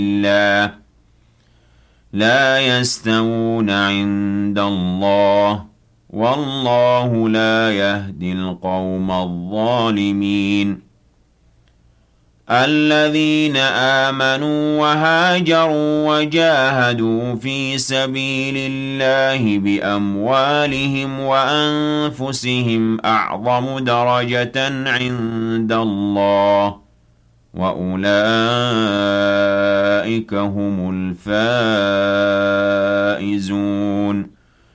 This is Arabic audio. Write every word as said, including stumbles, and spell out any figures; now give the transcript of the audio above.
الله لا يستوون عند الله والله لا يهدي القوم الظالمين الذين آمنوا وهاجروا وجاهدوا في سبيل الله بأموالهم وأنفسهم أعظم درجة عند الله وأولئك هم الفائزون